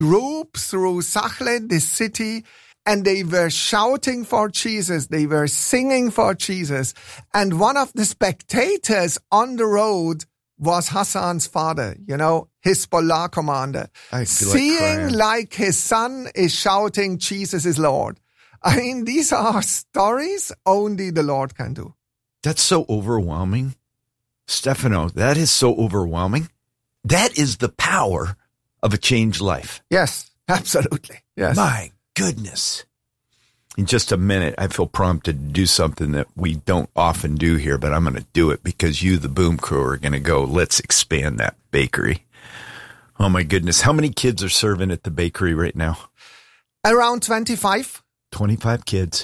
group through Sachlin, this city, and they were shouting for Jesus. They were singing for Jesus. And one of the spectators on the road was Hassan's father, Hezbollah commander, seeing like his son is shouting, Jesus is Lord. I mean, these are stories only the Lord can do. That's so overwhelming. Stefano, that is so overwhelming. That is the power of a changed life. Yes, absolutely. Yes. My goodness. In just a minute, I feel prompted to do something that we don't often do here, but I'm going to do it because you, the Boom Crew, are going to go, let's expand that bakery. Oh, my goodness. How many kids are serving at the bakery right now? Around 25. 25 kids.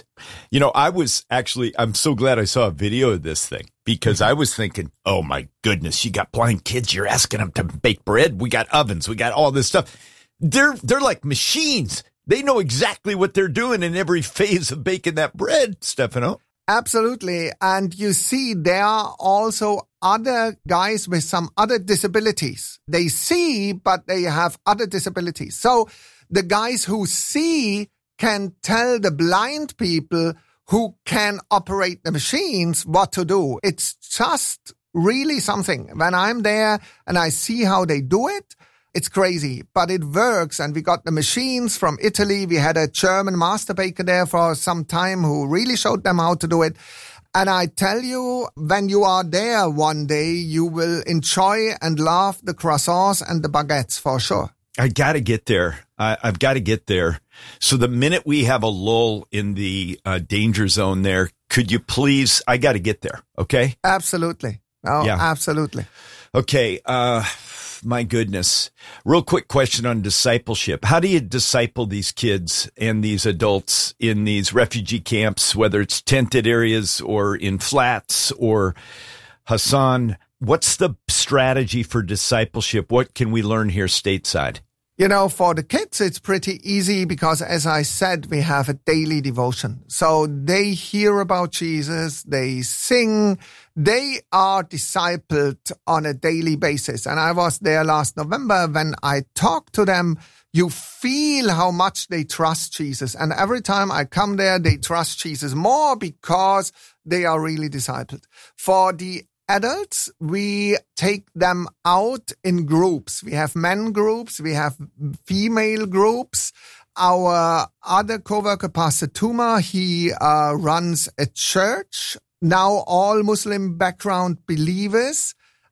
I'm so glad I saw a video of this thing because I was thinking, oh, my goodness, you got blind kids. You're asking them to bake bread. We got ovens. We got all this stuff. They're like machines. They know exactly what they're doing in every phase of baking that bread, Stefano. Absolutely. And you see, there are also other guys with some other disabilities. They see, but they have other disabilities. So the guys who see can tell the blind people who can operate the machines what to do. It's just really something. When I'm there and I see how they do it, it's crazy, but it works. And we got the machines from Italy. We had a German master baker there for some time who really showed them how to do it. And I tell you, when you are there one day, you will enjoy and love the croissants and the baguettes for sure. I got to get there. I've got to get there. So the minute we have a lull in the danger zone there, could you please, I got to get there. Okay. Absolutely. Oh, yeah. Absolutely. Okay. My goodness. Real quick question on discipleship. How do you disciple these kids and these adults in these refugee camps, whether it's tented areas or in flats or Hassan? What's the strategy for discipleship? What can we learn here stateside? For the kids, it's pretty easy because, as I said, we have a daily devotion. So they hear about Jesus, they sing, they are discipled on a daily basis. And I was there last November when I talked to them. You feel how much they trust Jesus. And every time I come there, they trust Jesus more because they are really discipled. For the adults, we take them out in groups. We have men groups, we have female groups. Our other co-worker, Pastor Tuma, he runs a church. Now all Muslim background believers.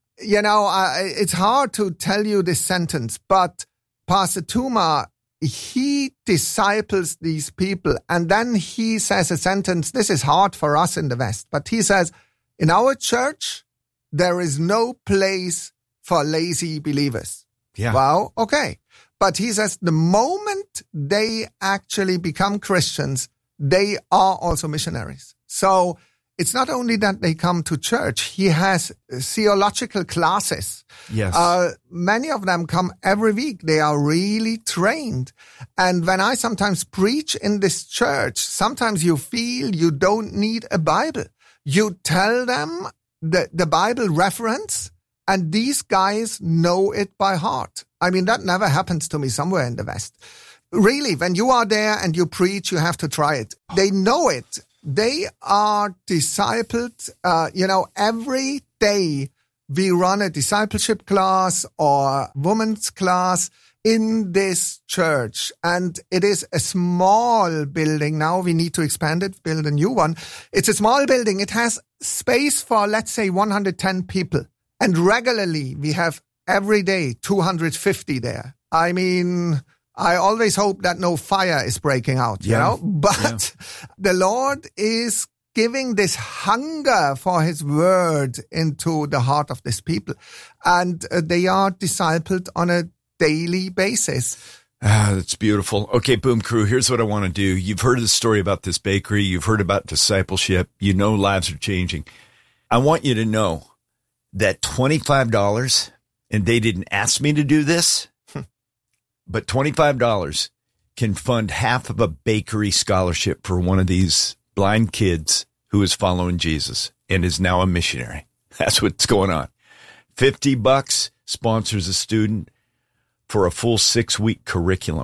It's hard to tell you this sentence, but Pastor Tuma, he disciples these people. And then he says a sentence, this is hard for us in the West, but he says, in our church, there is no place for lazy believers. Yeah. Wow. Okay. But he says the moment they actually become Christians, they are also missionaries. So it's not only that they come to church. He has theological classes. Yes. Many of them come every week. They are really trained. And when I sometimes preach in this church, sometimes you feel you don't need a Bible. You tell them the Bible reference, and these guys know it by heart. I mean, that never happens to me somewhere in the West. Really, when you are there and you preach, you have to try it. They know it. They are discipled. Every day we run a discipleship class or women's class in this church. And it is a small building. Now we need to expand it, build a new one. It's a small building. It has space for, let's say, 110 people. And regularly we have every day 250 there. I mean, I always hope that no fire is breaking out, but the Lord is giving this hunger for his word into the heart of this people. And they are discipled on a daily basis. That's beautiful. Okay, Boom Crew, here's what I want to do. You've heard the story about this bakery. You've heard about discipleship. Lives are changing. I want you to know that $25, and they didn't ask me to do this, but $25 can fund half of a bakery scholarship for one of these blind kids who is following Jesus and is now a missionary. That's what's going on. $50 sponsors a student. for a full 6-week curriculum.